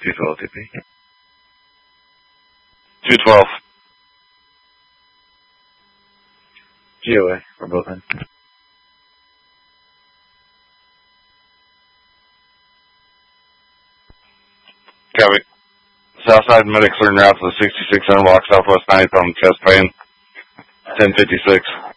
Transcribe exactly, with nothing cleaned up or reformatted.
two twelve T P. two twelve. G O A, we're both in. Copy. Southside medics are en route to the sixty-six hundred block Southwest ninth on chest pain. ten fifty-six.